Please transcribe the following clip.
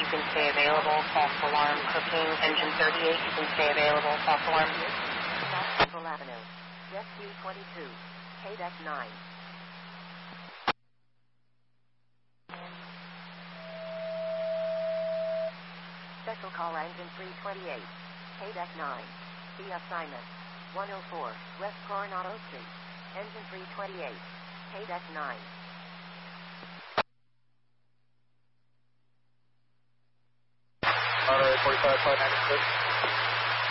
you can stay available. False alarm cooking. Engine 38, you can stay available. False alarm. South Central Avenue. Rescue 22. KDEC 9. Special call engine 328. KDEC 9. The assignment. 104 West Coronado Street. Engine 328. KDEC 9. Monterey 45 596.